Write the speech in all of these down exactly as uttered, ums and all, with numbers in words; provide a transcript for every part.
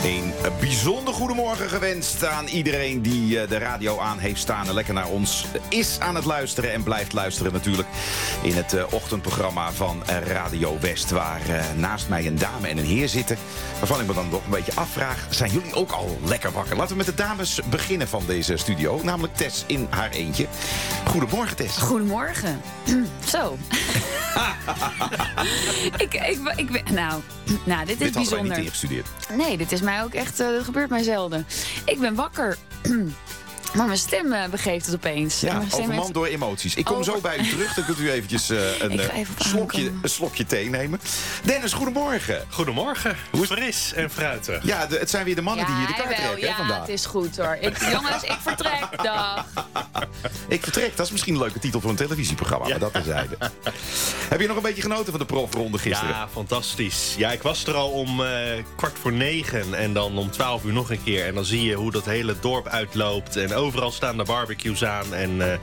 Een bijzonder goedemorgen gewenst aan iedereen die de radio aan heeft staan en lekker naar ons is aan het luisteren en blijft luisteren natuurlijk in het ochtendprogramma van Radio West, waar naast mij een dame en een heer zitten, waarvan ik me dan nog een beetje afvraag, zijn jullie ook al lekker wakker? Laten we met de dames beginnen van deze studio, namelijk Tess in haar eentje. Goedemorgen, Tess. Goedemorgen. Zo. ik, ik, ik ben, nou, nou, dit is dit bijzonder. Dit hadden wij niet ingestudeerd. Nee, dit is mij ook echt, uh, dat gebeurt mij zelden. Ik ben wakker. Maar mijn stem uh, begeeft het opeens. Ja, mijn stem overmand heeft... door emoties. Ik kom Over... zo bij u terug. Dan kunt u eventjes uh, een, uh, even slokje, een slokje thee nemen. Dennis, goedemorgen. Goedemorgen. Hoe fris en fruitig. Ja, de, het zijn weer de mannen ja, die hier de kaart wel, trekken ja, hè, vandaag. Ja, het is goed hoor. Ik, jongens, ik vertrek. Dag. Ik vertrek, dat is misschien een leuke titel voor een televisieprogramma. Ja. Maar dat terzijde. Heb je nog een beetje genoten van de profronde gisteren? Ja, fantastisch. Ja, ik was er al om uh, kwart voor negen en dan om twaalf uur nog een keer. En dan zie je hoe dat hele dorp uitloopt. En overal staan de barbecues aan en uh,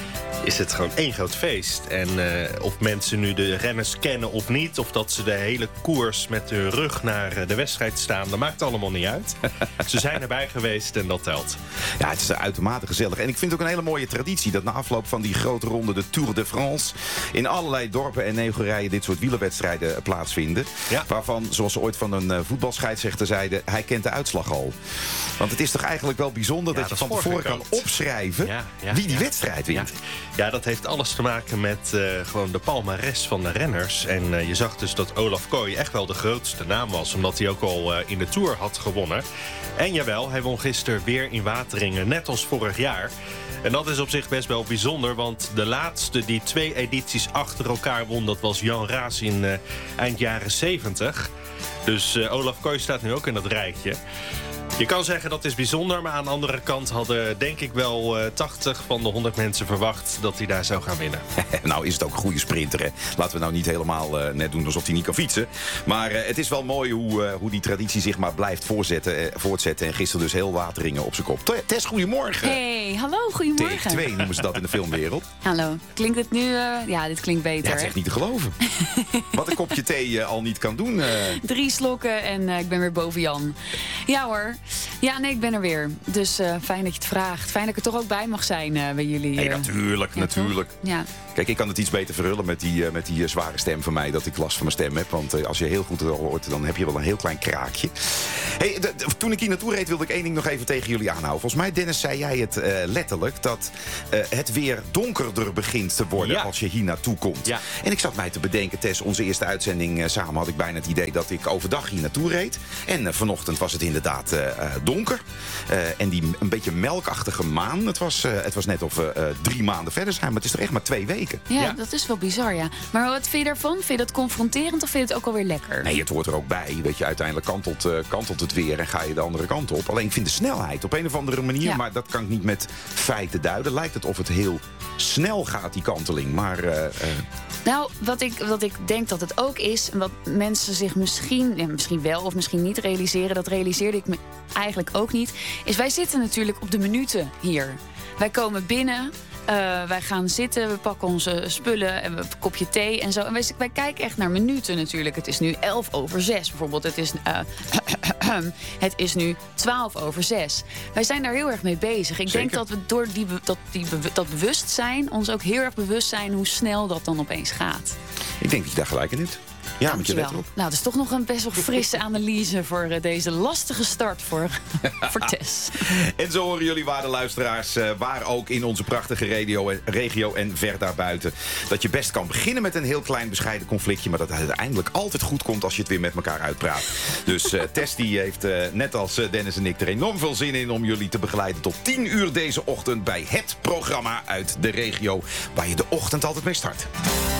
is het gewoon één groot feest. En uh, of mensen nu de renners kennen of niet, of dat ze de hele koers met hun rug naar de wedstrijd staan, dat maakt allemaal niet uit. Ze zijn erbij geweest en dat telt. Ja, het is uitermate gezellig. En ik vind het ook een hele mooie traditie dat na afloop van die grote ronde, de Tour de France, in allerlei dorpen en negorijen dit soort wielerwedstrijden plaatsvinden. Ja. Waarvan, zoals ze ooit van een uh, voetbalscheidsrechter zeiden, hij kent de uitslag al. Want het is toch eigenlijk wel bijzonder ja, dat, dat je van tevoren kan opschrijven ja, ja, wie die ja. wedstrijd wint. Ja. ja, dat heeft alles te maken met uh, gewoon de palmares van de renners. En uh, je zag dus dat Olaf Kooi echt wel de grootste naam was, omdat hij ook al uh, in de Tour had gewonnen. En jawel, hij won gisteren weer in Wateringen, net als vorig jaar. En dat is op zich best wel bijzonder, want de laatste die twee edities achter elkaar won, dat was Jan Raas in uh, eind jaren zeventig. Dus uh, Olaf Kooi staat nu ook in dat rijtje. Je kan zeggen dat is bijzonder, maar aan de andere kant hadden denk ik wel uh, tachtig van de honderd mensen verwacht dat hij daar zou gaan winnen. Nou is het ook een goede sprinter, hè? Laten we nou niet helemaal uh, net doen alsof hij niet kan fietsen. Maar uh, het is wel mooi hoe, uh, hoe die traditie zich maar blijft voortzetten, uh, voortzetten. En gisteren dus heel Wateringen op zijn kop. Tess, goedemorgen. Hey, hallo, goedemorgen. Take twee noemen ze dat in de filmwereld. Hallo. Klinkt het nu? Uh, ja, dit klinkt beter. Ja, het is echt niet te geloven. Wat een kopje thee uh, al niet kan doen. Uh... Drie slokken en uh, ik ben weer boven Jan. Ja hoor. Ja, nee, ik ben er weer. Dus uh, fijn dat je het vraagt. Fijn dat ik er toch ook bij mag zijn uh, bij jullie. Uh... Nee, natuurlijk, ja, natuurlijk. Ja. Kijk, ik kan het iets beter verhullen met die, uh, met die uh, zware stem van mij, dat ik last van mijn stem heb. Want uh, als je heel goed hoort, dan heb je wel een heel klein kraakje. Hey, de, de, toen ik hier naartoe reed, wilde ik één ding nog even tegen jullie aanhouden. Volgens mij, Dennis, zei jij het uh, letterlijk, dat uh, het weer donkerder begint te worden ja. als je hier naartoe komt. Ja. En ik zat mij te bedenken, Tess, onze eerste uitzending uh, samen had ik bijna het idee dat ik overdag hier naartoe reed. En uh, vanochtend was het inderdaad uh, donker. Uh, en die een beetje melkachtige maan. Het was, uh, het was net of we uh, drie maanden verder zijn, maar het is toch echt maar twee weken. Ja, ja, dat is wel bizar, ja. Maar wat vind je daarvan? Vind je dat confronterend of vind je het ook alweer lekker? Nee, het hoort er ook bij. Weet je, uiteindelijk kantelt, uh, kantelt het weer en ga je de andere kant op. Alleen ik vind de snelheid op een of andere manier, ja. maar dat kan ik niet met feiten duiden. Lijkt het of het heel snel gaat, die kanteling. Maar... Uh, uh... Nou, wat ik, wat ik denk dat het ook is, en wat mensen zich misschien, ja, misschien wel of misschien niet realiseren, dat realiseerde ik me eigenlijk ook niet, is wij zitten natuurlijk op de minuten hier. Wij komen binnen, uh, wij gaan zitten, we pakken onze spullen, en een kopje thee en zo. En wij, wij kijken echt naar minuten natuurlijk. Het is nu elf over zes bijvoorbeeld. Het is, uh, het is nu twaalf over zes. Wij zijn daar heel erg mee bezig. Ik Zeker. denk dat we door die, dat, die, dat bewustzijn ons ook heel erg bewust zijn hoe snel dat dan opeens gaat. Ik denk dat je daar gelijk in hebt. Ja, moet je letten op. Nou, dat is toch nog een best wel frisse analyse voor uh, deze lastige start voor, voor Tess. En zo horen jullie, waarde luisteraars, uh, waar ook in onze prachtige regio en, regio en ver daarbuiten, dat je best kan beginnen met een heel klein bescheiden conflictje, maar dat het uiteindelijk altijd goed komt als je het weer met elkaar uitpraat. Dus uh, Tess die heeft uh, net als uh, Dennis en ik er enorm veel zin in om jullie te begeleiden tot tien uur deze ochtend bij het programma uit de regio waar je de ochtend altijd mee start.